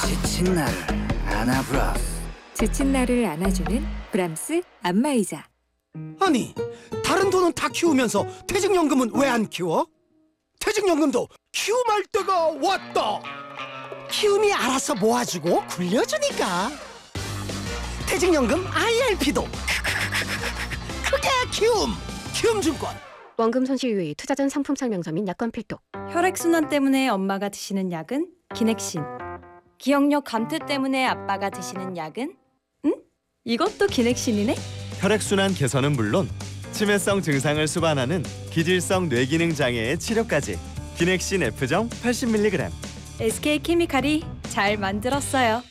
지친 나를 안아브라스. 지친 나를 안아주는 브람스 안마의자. 아니, 다른 돈은 다 키우면서 퇴직연금은 왜 안 키워? 퇴직연금도 키움할 때가 왔다. 키움이 알아서 모아주고 굴려주니까. 퇴직연금 IRP도 크게 키움증권. 원금 손실 유의, 투자 전 상품 설명서 및 약관 필독. 혈액순환 때문에 엄마가 드시는 약은 기넥신. 기억력 감퇴 때문에 아빠가 드시는 약은? 응? 이것도 기넥신이네? 혈액순환 개선은 물론 치매성 증상을 수반하는 기질성 뇌기능 장애의 치료까지. 기넥신 F정 80mg. SK케미칼이 잘 만들었어요.